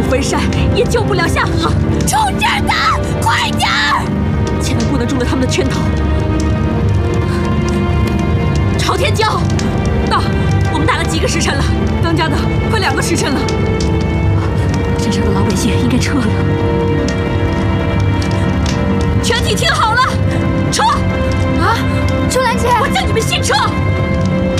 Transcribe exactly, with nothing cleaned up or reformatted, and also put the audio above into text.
分山，也救不了夏河。 冲这儿打，快点儿！ 千万不能中了他们的圈套。朝天椒，到，我们打了几个时辰了？当家的，快两个时辰了。镇上的老百姓应该撤了。全体听好了，撤！ 啊，秋兰姐， 我叫你们先撤！